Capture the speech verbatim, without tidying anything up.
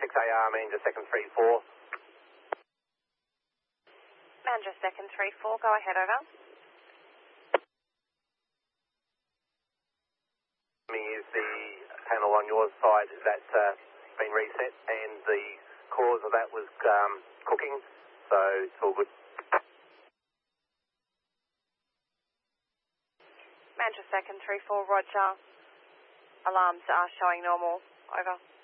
six A R, Manager second three four. Manager second three four, go ahead, over. Is the panel on your side that's uh, been reset, and the cause of that was um, cooking, so it's all good. Manager second three four, roger. Alarms are showing normal, over.